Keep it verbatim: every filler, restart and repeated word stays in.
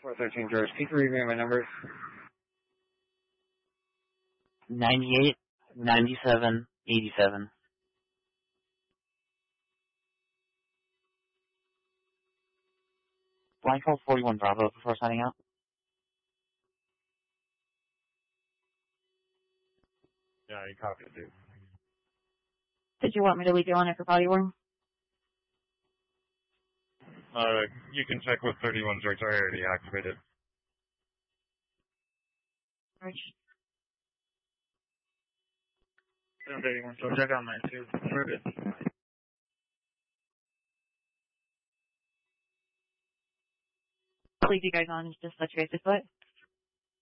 four thirteen George, can you read me my numbers? ninety-eight, ninety-seven, eighty-seven. Flight call forty-one Bravo before signing out. Yeah, you copied it, dude. Did you want me to leave you on it for body worn? Uh, you can check with thirty-one George. I already activated. George. thirty-one George, I got mine too. We're good. I'll leave you guys on just touch base with it.